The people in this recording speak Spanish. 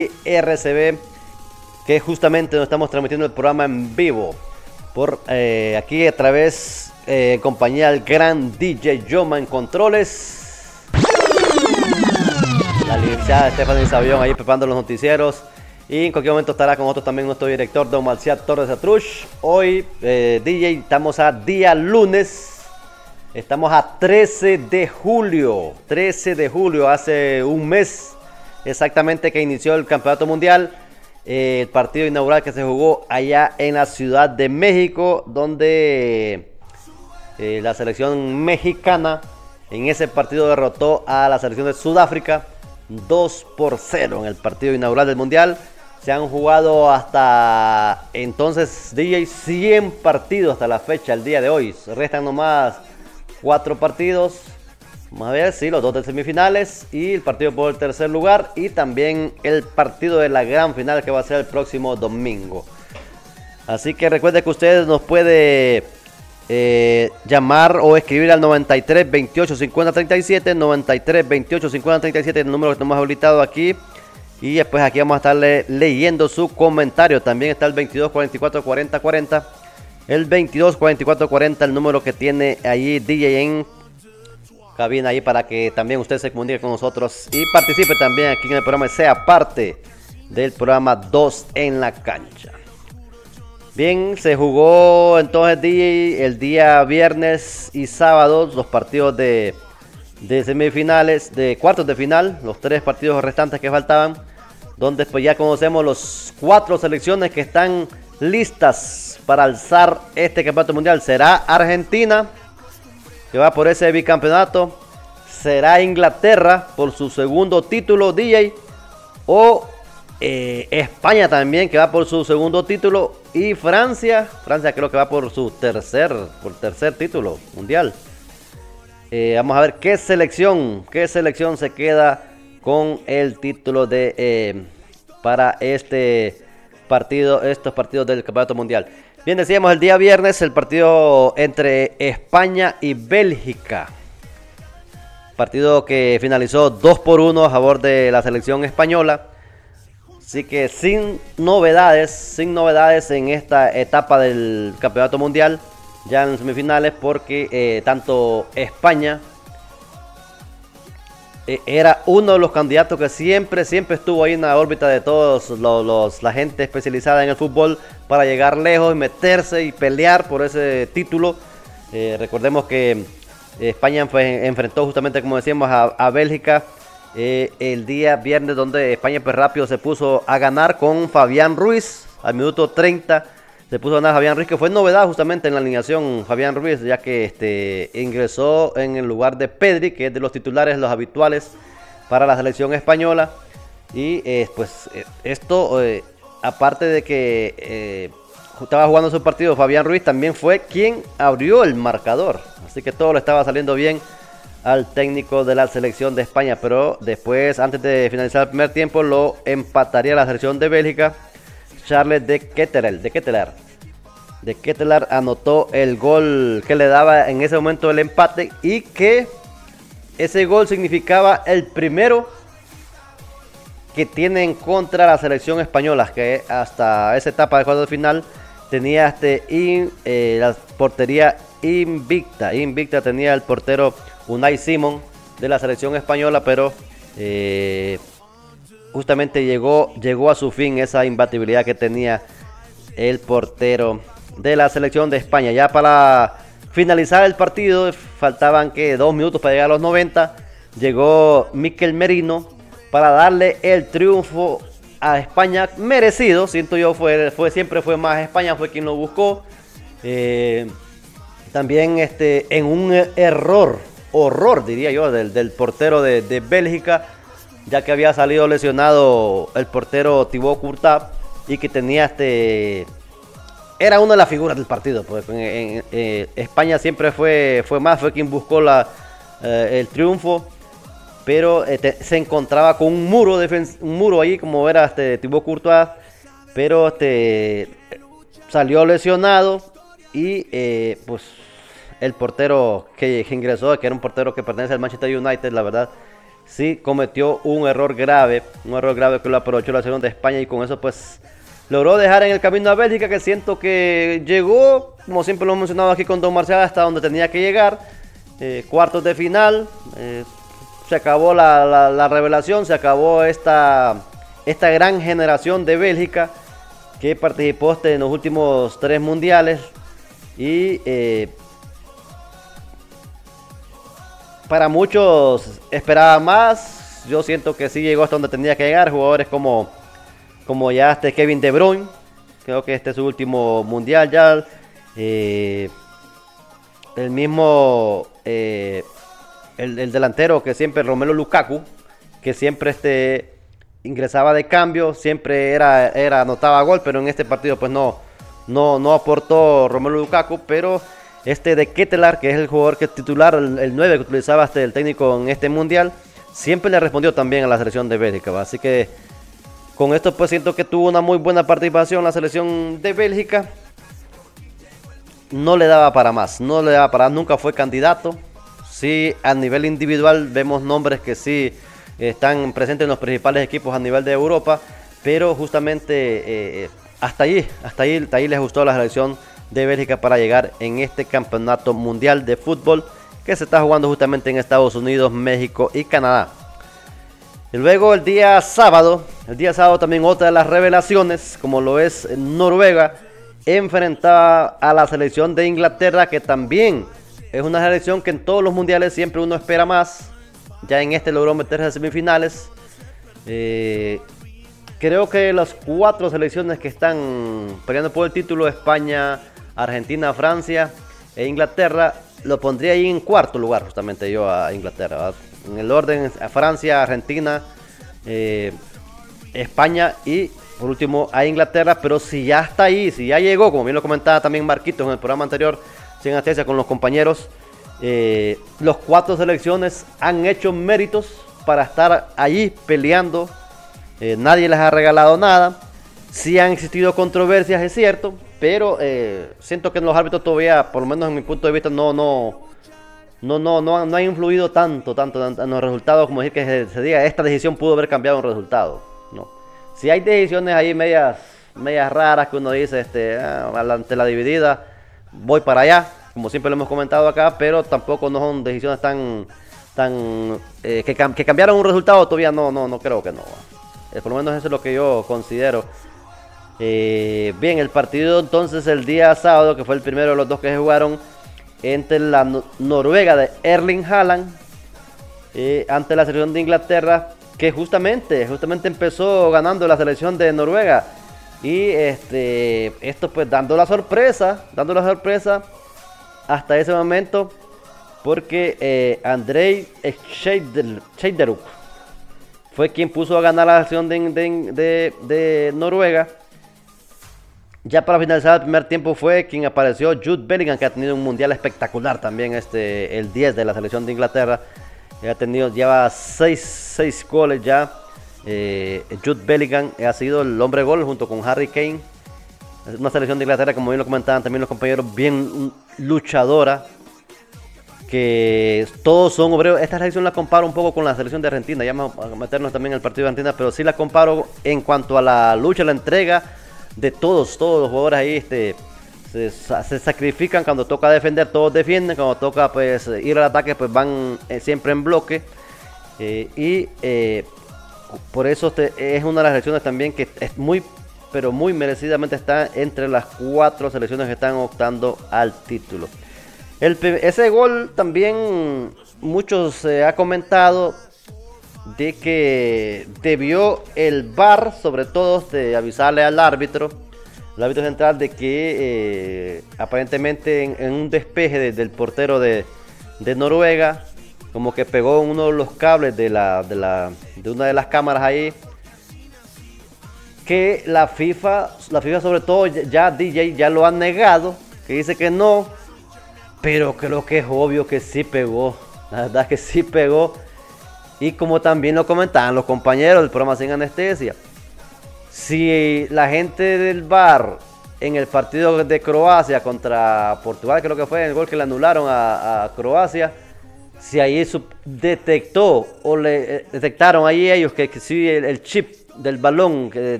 RCB, que justamente nos estamos transmitiendo el programa en vivo por aquí a través compañía del gran DJ Yoma en controles, la licenciada Stephanie Sabión ahí preparando los noticieros, y en cualquier momento estará con nosotros también nuestro director Don Marcial Torres Atrush. Hoy DJ, estamos a día lunes, estamos a 13 de julio, hace un mes exactamente que inició el campeonato mundial, el partido inaugural que se jugó allá en la Ciudad de México, donde la selección mexicana en ese partido derrotó a la selección de Sudáfrica 2-0 en el partido inaugural del mundial. Se han jugado hasta entonces, DJ, 100 partidos hasta la fecha, el día de hoy. Restan nomás 4 partidos. Vamos a ver, sí, los 2 de semifinales y el partido por el tercer lugar, y también el partido de la gran final que va a ser el próximo domingo. Así que recuerde que usted nos puede llamar o escribir al 93 28 50 37, 93 28 50 37, el número que tenemos habilitado aquí. Y después aquí vamos a estarle leyendo su comentario. También está el 22 44 40 40. El 22 44 40, el número que tiene ahí DJ en cabina ahí, para que también usted se comunique con nosotros y participe también aquí en el programa y sea parte del programa 2 en la cancha. Bien, se jugó entonces DJ el día viernes y sábado los partidos de semifinales, de cuartos de final, los 3 partidos restantes que faltaban, donde pues ya conocemos los 4 selecciones que están listas para alzar este campeonato mundial. Será Argentina, que va por ese bicampeonato, será Inglaterra por su segundo título, DJ, o España también, que va por su segundo título, y Francia creo que va por su tercer título mundial. Vamos a ver qué selección se queda con el título de para estos partidos del campeonato mundial. Bien, decíamos el día viernes el partido entre España y Bélgica. Partido que finalizó 2-1 a favor de la selección española. Así que sin novedades en esta etapa del campeonato mundial, ya en semifinales, porque tanto España era uno de los candidatos que siempre estuvo ahí en la órbita de todos la gente especializada en el fútbol para llegar lejos y meterse y pelear por ese título. Recordemos que España enfrentó justamente, como decíamos, a Bélgica el día viernes, donde España pues rápido se puso a ganar con Fabián Ruiz al minuto 30. Se puso a ganar Fabián Ruiz, que fue novedad justamente en la alineación Fabián Ruiz, ya que ingresó en el lugar de Pedri, que es de los titulares, los habituales para la selección española. Y esto, aparte de que estaba jugando su partido, Fabián Ruiz también fue quien abrió el marcador. Así que todo le estaba saliendo bien al técnico de la selección de España. Pero después, antes de finalizar el primer tiempo, lo empataría la selección de Bélgica. Charles de Ketelaere anotó el gol que le daba en ese momento el empate, y que ese gol significaba el primero que tiene en contra la selección española, que hasta esa etapa de cuartos de final tenía la portería invicta tenía el portero Unai Simón de la selección española, pero justamente llegó a su fin esa imbatibilidad que tenía el portero de la selección de España. Ya para finalizar el partido, faltaban 2 minutos para llegar a los 90. Llegó Mikel Merino para darle el triunfo a España, merecido, siento yo, siempre fue más España, fue quien lo buscó. También en un horror diría yo, del portero de Bélgica, ya que había salido lesionado el portero Thibaut Courtois, y que tenía era una de las figuras del partido. Pues España siempre fue quien buscó el triunfo, pero se encontraba con un muro ahí, como era Thibaut Courtois, pero salió lesionado, y pues el portero que ingresó, que era un portero que pertenece al Manchester United, la verdad, sí cometió un error grave que lo aprovechó la selección de España y con eso pues logró dejar en el camino a Bélgica, que siento que llegó, como siempre lo hemos mencionado aquí con Don Marcial, hasta donde tenía que llegar, cuartos de final, se acabó la revelación, se acabó esta gran generación de Bélgica que participó en los últimos 3 mundiales y para muchos esperaba más. Yo siento que sí llegó hasta donde tenía que llegar. Jugadores como ya Kevin De Bruyne, creo que este es su último mundial ya. El mismo el delantero que siempre, Romelu Lukaku, que siempre ingresaba de cambio, siempre anotaba gol, pero en este partido pues no aportó Romelu Lukaku, pero de Ketelaar, que es el jugador que es titular, el 9 que utilizaba el técnico en este mundial, siempre le respondió también a la selección de Bélgica, ¿va? Así que con esto pues siento que tuvo una muy buena participación la selección de Bélgica. No le daba para más, nunca fue candidato. Sí, a nivel individual vemos nombres que sí están presentes en los principales equipos a nivel de Europa, pero justamente hasta ahí les gustó la selección de Bélgica para llegar en este campeonato mundial de fútbol que se está jugando justamente en Estados Unidos, México y Canadá. Y luego el día sábado también otra de las revelaciones, como lo es Noruega, enfrentaba a la selección de Inglaterra, que también es una selección que en todos los mundiales siempre uno espera más. Ya en este logró meterse a semifinales. Creo que las 4 selecciones que están peleando por el título, España, Argentina, Francia e Inglaterra, lo pondría ahí en cuarto lugar justamente yo a Inglaterra, ¿verdad? En el orden a Francia, Argentina, España y por último a Inglaterra. Pero si ya está ahí, si ya llegó, como bien lo comentaba también Marquitos en el programa anterior, sin anestesia con los compañeros, los 4 selecciones han hecho méritos para estar allí peleando. Nadie les ha regalado nada. Sí han existido controversias, es cierto, pero siento que en los árbitros todavía, por lo menos en mi punto de vista, no ha influido tanto en los resultados como decir que se diga esta decisión pudo haber cambiado un resultado. No. Si hay decisiones ahí medias raras que uno dice ante la dividida, voy para allá, como siempre lo hemos comentado acá, pero tampoco no son decisiones que cambiaron un resultado. Todavía no creo que no. Por lo menos eso es lo que yo considero. Bien, el partido entonces el día sábado, que fue el primero de los 2 que se jugaron, entre la Noruega de Erling Haaland ante la selección de Inglaterra, que justamente empezó ganando la selección de Noruega. Y esto pues dando la sorpresa hasta ese momento, porque Andrei Scheideruk fue quien puso a ganar la selección de Noruega. Ya para finalizar el primer tiempo fue quien apareció Jude Bellingham, que ha tenido un mundial espectacular también, el 10 de la selección de Inglaterra. Lleva 6 goles ya. Jude Bellingham ha sido el hombre gol junto con Harry Kane. Es una selección de Inglaterra, como bien lo comentaban también los compañeros, bien luchadora, que todos son obreros. Esta selección la comparo un poco con la selección de Argentina. Ya vamos a meternos también en el partido de Argentina, pero sí la comparo en cuanto a la lucha, la entrega de todos los jugadores ahí. Se sacrifican cuando toca defender, todos defienden. Cuando toca pues ir al ataque, pues van siempre en bloque. Por eso es una de las selecciones también que es pero muy merecidamente está entre las 4 selecciones que están optando al título. Ese gol también muchos se ha comentado de que debió el VAR, sobre todo, de avisarle al árbitro central, de que aparentemente en un despeje del portero de Noruega, como que pegó uno de los cables de una de las cámaras ahí, que la FIFA sobre todo ya DJ ya lo ha negado, que dice que no, pero creo que es obvio que sí pegó, la verdad que sí pegó. Y como también lo comentaban los compañeros del programa Sin Anestesia, si la gente del VAR en el partido de Croacia contra Portugal, creo que fue el gol que le anularon a Croacia, si ahí detectó o le detectaron ahí ellos que sí el chip del balón que